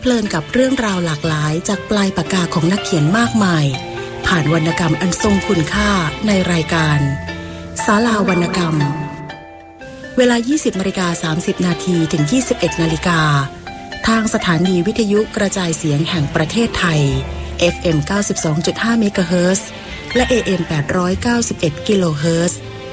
เพลินกับเรื่องราวหลากหลายจากปลายปากกาของนักเขียนมากมายผ่านวรรณกรรมอันทรงคุณค่าในรายการศาลาวรรณกรรมเวลา 20:30 นาทีถึง 21 นาฬิกาทางสถานีวิทยุกระจายเสียงแห่งประเทศไทย FM 92.5 เมกะเฮิรตซ์และ AM 891 กิโลเฮิรตซ์